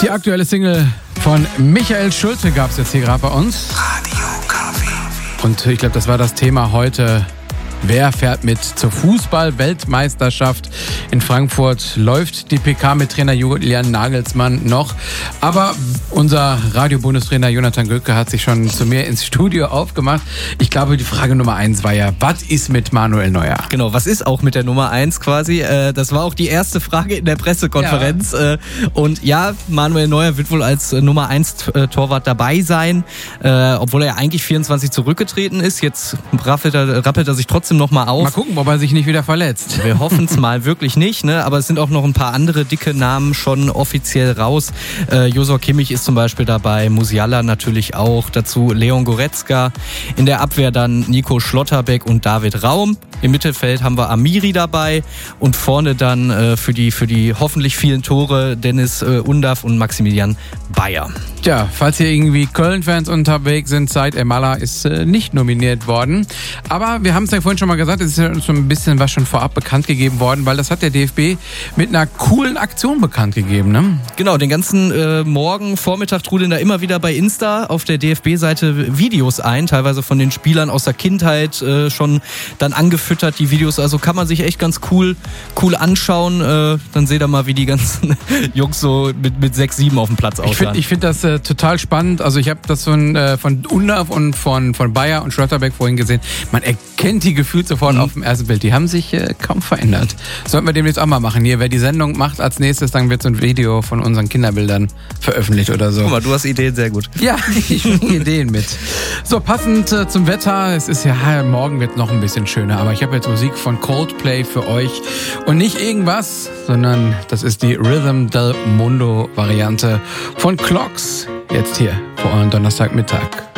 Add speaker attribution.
Speaker 1: Die aktuelle Single von Michael Schulte gab es jetzt hier gerade bei uns.
Speaker 2: Radio Kaffee.
Speaker 1: Und ich glaube, das war das Thema heute. Wer fährt mit zur Fußball-Weltmeisterschaft in Frankfurt? Läuft die PK mit Trainer Julian Nagelsmann noch? Aber unser Radio-Bundestrainer Jonathan Göke hat sich schon zu mir ins Studio aufgemacht. Ich glaube, die Frage Nummer 1 war ja, was ist mit Manuel Neuer?
Speaker 3: Genau, was ist auch mit der Nummer 1 quasi? Das war auch die erste Frage in der Pressekonferenz. Ja. Und ja, Manuel Neuer wird wohl als Nummer 1 Torwart dabei sein, obwohl er eigentlich 24 zurückgetreten ist. Jetzt rappelt er sich trotzdem noch mal auf.
Speaker 1: Mal gucken, ob er sich nicht wieder verletzt.
Speaker 3: Wir hoffen es mal wirklich nicht, ne? Aber es sind auch noch ein paar andere dicke Namen schon offiziell raus. Joshua Kimmich ist zum Beispiel dabei, Musiala natürlich auch, dazu Leon Goretzka. In der Abwehr dann Nico Schlotterbeck und David Raum. Im Mittelfeld haben wir Amiri dabei und vorne dann für die hoffentlich vielen Tore Dennis Undav und Maximilian Bayer.
Speaker 1: Tja, falls hier irgendwie Köln-Fans unterwegs sind, Said Elmalah ist nicht nominiert worden. Aber wir haben es ja vorhin schon mal gesagt, es ist ja so ein bisschen was schon vorab bekannt gegeben worden, weil das hat der DFB mit einer coolen Aktion bekannt gegeben, ne?
Speaker 3: Genau, den ganzen Morgen, Vormittag trudeln da immer wieder bei Insta auf der DFB-Seite Videos ein, teilweise von den Spielern aus der Kindheit schon dann angefüttert, die Videos. Also kann man sich echt ganz cool anschauen. Dann seht ihr mal, wie die ganzen Jungs so mit 6, 7 auf dem Platz aussehen.
Speaker 1: Ich finde das total spannend. Also ich habe das von Undav und von Bayer und Schlotterbeck vorhin gesehen. Man erkennt die gefühlt sofort auf dem ersten Bild. Die haben sich kaum verändert. Sollten wir demnächst auch mal machen. Hier, wer die Sendung macht als nächstes, dann wird so ein Video von unseren Kinderbildern veröffentlicht oder so.
Speaker 3: Guck mal, du hast Ideen, sehr gut.
Speaker 1: Ja, ich bringe Ideen mit. So, passend zum Wetter. Es ist ja, morgen wird noch ein bisschen schöner. Aber ich habe jetzt Musik von Coldplay für euch. Und nicht irgendwas, sondern das ist die Rhythm del Mundo Variante von Clocks. Jetzt hier vor eurem Donnerstagmittag.